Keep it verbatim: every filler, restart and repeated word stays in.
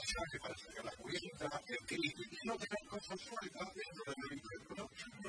mensaje para sacar la cubierta, el que y no tener cosas sueltas dentro del ámbito del producto.